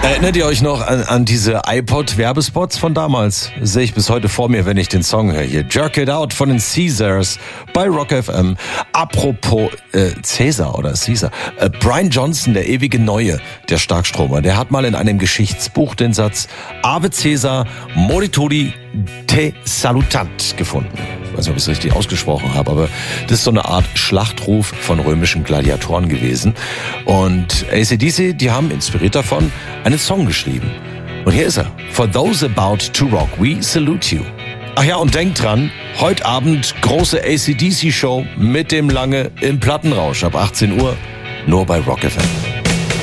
Erinnert ihr euch noch an diese iPod-Werbespots von damals? Sehe ich bis heute vor mir, wenn ich den Song höre hier. Jerk It Out von den Caesars bei Rock FM. Apropos Caesar, Brian Johnson, der ewige Neue, der Starkstromer, der hat mal in einem Geschichtsbuch den Satz Ave Caesar morituri te salutant gefunden. Ich weiß nicht, ob ich es richtig ausgesprochen habe, aber das ist so eine Art Schlachtruf von römischen Gladiatoren gewesen. Und AC/DC, die haben inspiriert davon einen Song geschrieben. Und hier ist er. For those about to rock, we salute you. Ach ja, und denkt dran, heute Abend große AC/DC-Show mit dem Lange im Plattenrausch ab 18 Uhr, nur bei Rock FM.